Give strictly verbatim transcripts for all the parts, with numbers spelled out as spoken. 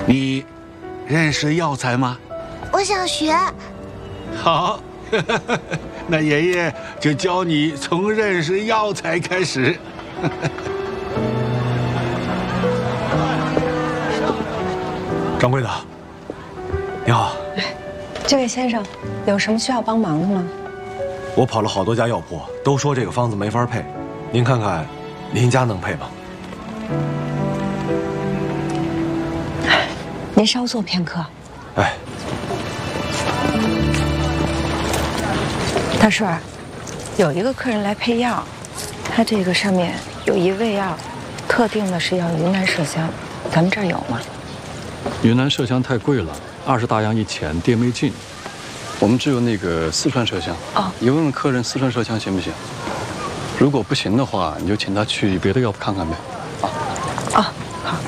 你认识药材吗？ 我想学。 好，那爷爷就教你从认识药材开始。 掌柜的，你好。 这位先生，有什么需要帮忙的吗？ 我跑了好多家药铺，都说这个方子没法配，您看看，您家能配吗？ 您稍坐片刻。 哎， 大顺儿，有一个客人来配药，他这个上面有一味药，特定的是要云南麝香，咱们这儿有吗？ 云南麝香太贵了，二十大洋一钱，店没进。我们只有那个四川麝香。哦，你问问客人四川麝香行不行？如果不行的话，你就请他去别的药铺看看呗。啊。 哦，好。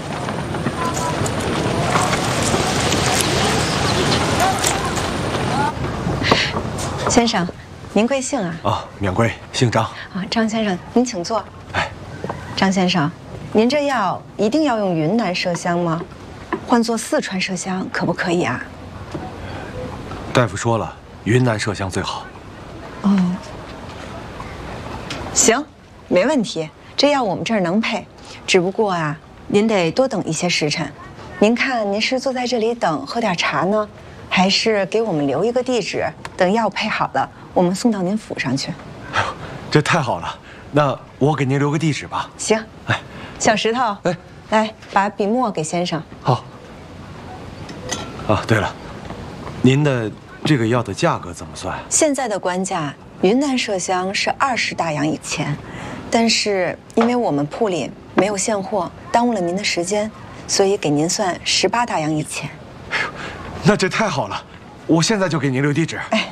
先生，您贵姓啊？ 啊，免贵，姓张。 啊，张先生，您请坐。 哎， 张先生，您这药一定要用云南麝香吗？换做四川麝香可不可以啊？ 大夫说了，云南麝香最好。 哦，行，没问题。这药我们这儿能配，只不过啊，您得多等一些时辰。您看，您是坐在这里等喝点茶呢，还是给我们留一个地址，等药配好了，我们送到您府上去？ 哎呦，这太好了！那我给您留个地址吧。 行。 哎， 小石头， 哎， 来把笔墨给先生。 好。啊，对了，您的这个药的价格怎么算？ 现在的官价，云南麝香是二十大洋一钱，但是因为我们铺里没有现货，耽误了您的时间，所以给您算十八大洋一钱。 哎呦，那这太好了，我现在就给您留地址。 哎，